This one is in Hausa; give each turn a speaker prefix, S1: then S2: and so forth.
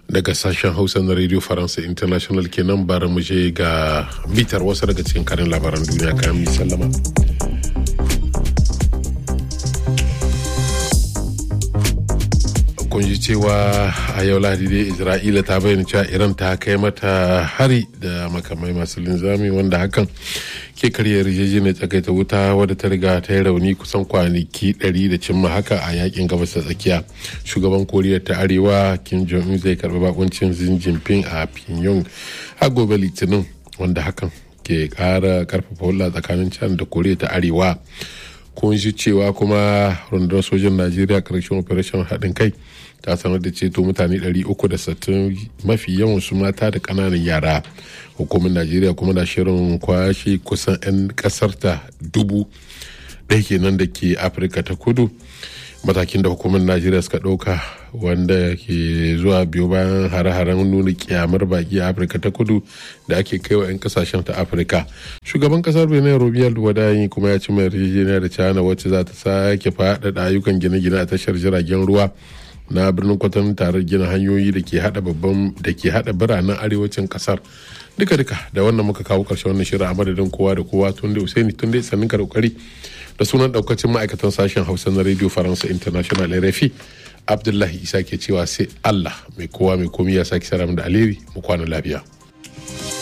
S1: daga sashen Hausa na Radio France International kenan bara mu je ga bitar wasu daga cikin karin labaran duniya kayan mi sallama. Kun ji cewa a yau Lahadi dai Isra'ila ta bayyana cewa Iran ta kai mata hari da makamai masu linzami wanda hakan ke karya yarjejeniyar tsakaita wuta wadda ta riga ta yi rauni kusan kwanaki 100 da cimma haka a yakin gabas ta tsakiya. Shugaban Koriya ta Arewa Kim Jong-un zai karbi bakuncin Xi Jinping a Pyongyang a gobe Litinin wanda hakan ke kara karfafa hulɗa tsakanin China da Koriya ta Arewa. Kun ji cewa kuma rundunar sojan Najeriya karshen operation haɗin kai ta sanar da ceto mutane 360 mafi yawan su mata da ƙananan yara. Hukumar Najeriya kuma na shirin kwashe kusan 'yan ƙasarta 1,000 kenan da ke Afirka ta kudu. Matakin da hukumar Najeriya suka ɗauka wanda ke zuwa biyo bayan hare-haren nuna kyamar baki a Afirka ta kudu da ake kai wa 'yan kasashen ta Afirka. Shugaban kasar Benin Robial Wadayi kuma ya ci mai yarjejeniya da China wacce za ta sake faɗaɗa ayyukan gine-gine a tashar jiragen ruwa na birnin Kwatano tare gina hanyoyi da ke hada biranen arewacin kasar. Duka da wannan muka kawo ƙarshen wannan shirin a madadin kowa da kowa Tunde Usaini Tunde sannin ka kokari da sunan daukacin ma'aikatan sashen Hausa na Radio Faransa International RFI. Abdullahi Isa ke cewa sai Allah mai kowa mai komi ya sake sara da alheri mu kwana lafiya.